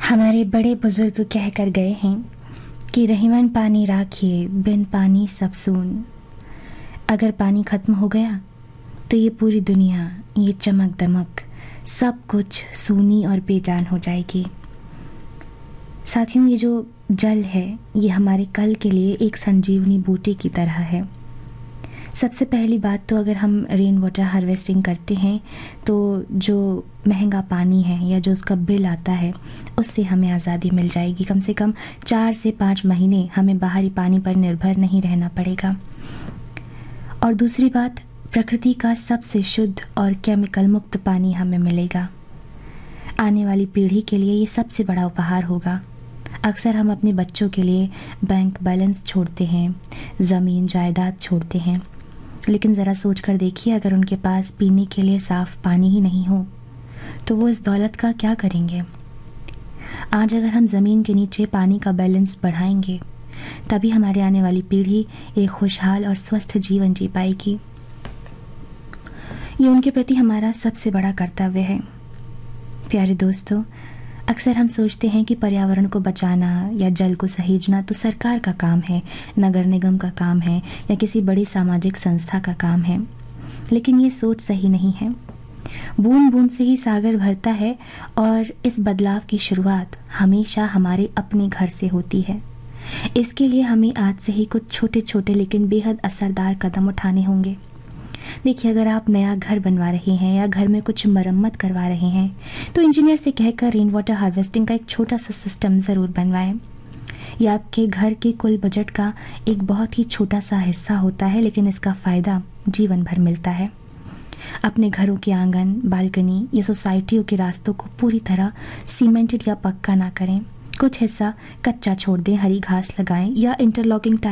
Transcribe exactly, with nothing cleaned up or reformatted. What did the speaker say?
हमारे बड़े बुजुर्ग कह कर गए हैं कि रहीमन पानी राखिए, बिन पानी सब सून। अगर पानी खत्म हो गया तो ये पूरी दुनिया, ये चमक दमक, सब कुछ सूनी और बेजान हो जाएगी। साथियों, ये जो जल है ये हमारे कल के लिए एक संजीवनी बूटी की तरह है। सबसे पहली बात तो अगर हम रेन वाटर हार्वेस्टिंग करते हैं तो जो महंगा पानी है या जो उसका बिल आता है उससे हमें आज़ादी मिल जाएगी। कम से कम चार से पाँच महीने हमें बाहरी पानी पर निर्भर नहीं रहना पड़ेगा। और दूसरी बात, प्रकृति का सबसे शुद्ध और केमिकल मुक्त पानी हमें मिलेगा। आने वाली पीढ़ी के लिए ये सबसे बड़ा उपहार होगा। अक्सर हम अपने बच्चों के लिए बैंक बैलेंस छोड़ते हैं, ज़मीन जायदाद छोड़ते हैं, लेकिन ज़रा सोच कर देखिए, अगर उनके पास पीने के लिए साफ़ पानी ही नहीं हो तो वो इस दौलत का क्या करेंगे। आज अगर हम ज़मीन के नीचे पानी का बैलेंस बढ़ाएंगे तभी हमारे आने वाली पीढ़ी एक खुशहाल और स्वस्थ जीवन जी पाएगी। ये उनके प्रति हमारा सबसे बड़ा कर्तव्य है। प्यारे दोस्तों, अक्सर हम सोचते हैं कि पर्यावरण को बचाना या जल को सहेजना तो सरकार का काम है, नगर निगम का काम है या किसी बड़ी सामाजिक संस्था का काम है, लेकिन ये सोच सही नहीं है। बूंद बूंद से ही सागर भरता है और इस बदलाव की शुरुआत हमेशा हमारे अपने घर से होती है। इसके लिए हमें आज से ही कुछ छोटे छोटे लेकिन बेहद असरदार कदम उठाने होंगे। देखिए, अगर आप नया घर बनवा रहे हैं या घर में कुछ मरम्मत करवा रहे हैं तो इंजीनियर से कहकर रेन वाटर हार्वेस्टिंग का एक छोटा सा सिस्टम ज़रूर बनवाएं। यह आपके घर के कुल बजट का एक बहुत ही छोटा सा हिस्सा होता है, लेकिन इसका फ़ायदा जीवन भर मिलता है। अपने घरों के आंगन, बालकनी या सोसाइटियों के रास्तों को पूरी तरह सीमेंटेड या पक्का ना करें। कुछ हिस्सा कच्चा छोड़ दें, हरी घास लगाएं या इंटरलॉकिंग